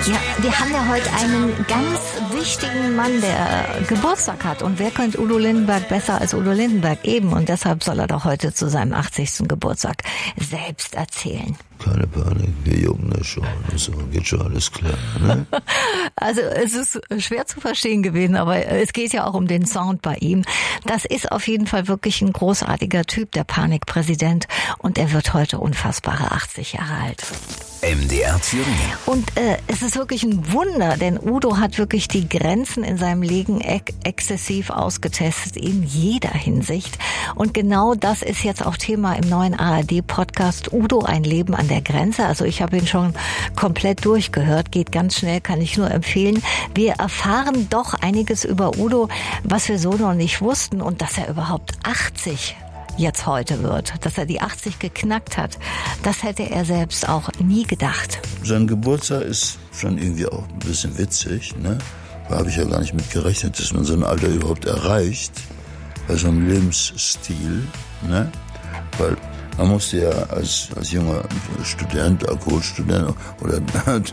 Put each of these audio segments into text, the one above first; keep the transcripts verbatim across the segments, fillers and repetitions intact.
Ja, wir haben ja heute einen ganz wichtigen Mann, der Geburtstag hat. Und wer könnte Udo Lindenberg besser als Udo Lindenberg eben? Und deshalb soll er doch heute zu seinem achtzigsten Geburtstag selbst erzählen. Keine Panik, wir jucken das schon. So geht schon alles klar, ne? Also es ist schwer zu verstehen gewesen, aber es geht ja auch um den Sound bei ihm. Das ist auf jeden Fall wirklich ein großartiger Typ, der Panikpräsident. Und er wird heute unfassbare achtzig Jahre alt. M D R Thüringen. Und äh, es ist wirklich ein Wunder, denn Udo hat wirklich die Grenzen in seinem Leben ex- exzessiv ausgetestet, in jeder Hinsicht. Und genau das ist jetzt auch Thema im neuen A R D-Podcast Udo, ein Leben an der Grenze. Also ich habe ihn schon komplett durchgehört, geht ganz schnell, kann ich nur empfehlen. Wir erfahren doch einiges über Udo, was wir so noch nicht wussten, und dass er überhaupt achtzig jetzt heute wird, dass er die achtzig geknackt hat, das hätte er selbst auch nie gedacht. Sein Geburtstag ist schon irgendwie auch ein bisschen witzig, ne? Da habe ich ja gar nicht mit gerechnet, dass man so ein Alter überhaupt erreicht, bei so einem Lebensstil, ne? Weil man musste ja als, als junger Student, Alkoholstudent oder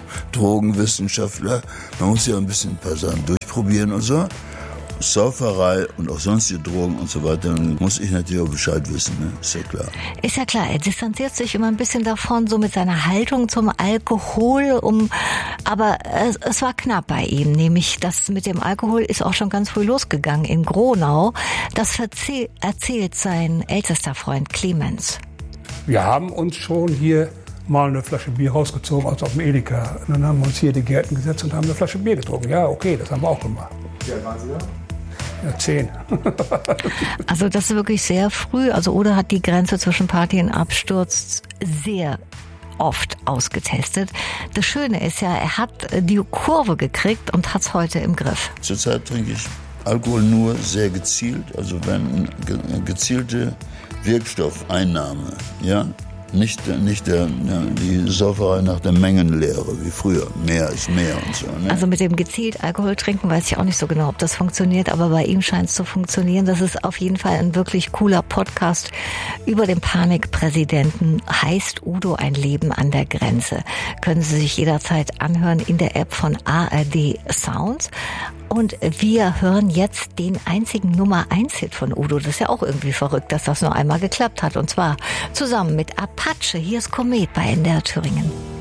Drogenwissenschaftler, man musste ja ein bisschen ein paar Sachen durchprobieren und so. Sauferei und auch sonstige Drogen und so weiter, dann muss ich natürlich auch Bescheid wissen, ne? Ist ja klar. Ist ja klar, er distanziert sich immer ein bisschen davon, so mit seiner Haltung zum Alkohol, um, aber es, es war knapp bei ihm, nämlich das mit dem Alkohol ist auch schon ganz früh losgegangen in Gronau. Das verzehl, erzählt sein ältester Freund Clemens. Wir haben uns schon hier mal eine Flasche Bier rausgezogen, also auf dem Edeka. Und dann haben wir uns hier die Gärten gesetzt und haben eine Flasche Bier getrunken. Ja, okay, das haben wir auch gemacht. Wie alt waren Sie da? Ja, zehn. Also das ist wirklich sehr früh. Also Udo hat die Grenze zwischen Party und Absturz sehr oft ausgetestet. Das Schöne ist ja, er hat die Kurve gekriegt und hat es heute im Griff. Zurzeit trinke ich Alkohol nur sehr gezielt, also wenn ge- gezielte Wirkstoffeinnahme, ja. Nicht, nicht der, ja, die Sauferei nach der Mengenlehre, wie früher. Mehr ist mehr und so. Ne? Also mit dem gezielt Alkohol trinken weiß ich auch nicht so genau, ob das funktioniert, aber bei ihm scheint es zu funktionieren. Das ist auf jeden Fall ein wirklich cooler Podcast über den Panikpräsidenten. Heißt Udo, ein Leben an der Grenze. Können Sie sich jederzeit anhören in der App von A R D Sounds. Und wir hören jetzt den einzigen Nummer eins Hit von Udo. Das ist ja auch irgendwie verrückt, dass das nur einmal geklappt hat. Und zwar zusammen mit Apache. Hier ist Komet bei N D R Thüringen.